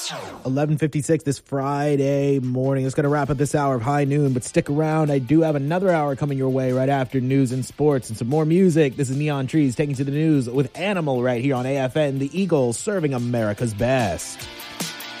11:56 this Friday morning. It's going to wrap up this hour of High Noon, but stick around. I do have another hour coming your way right after news and sports and some more music. This is Neon Trees taking to the news with Animal right here on AFN, the Eagles serving America's best.